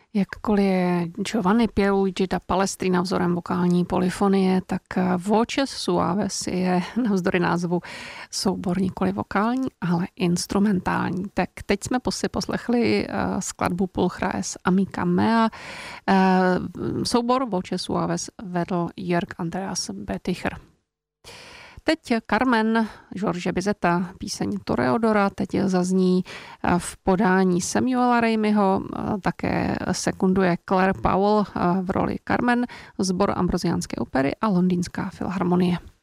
Jakkoliv je Giovanni Pierluigi da Palestrina vzorem vokální polyfonie, tak Voces Suaves je navzdory názvu soubor nikoli vokální, ale instrumentální. Tak teď jsme si poslechli skladbu Pulchra es Amica Mea. Soubor Voces Suaves vedl Jörg Andreas Betticher. Teď Carmen George Bizeta, píseň Toreadora, teď zazní v podání Samuela Rameyho, také sekunduje Claire Powell v roli Carmen, sbor Ambrosiánské opery a Londýnská filharmonie.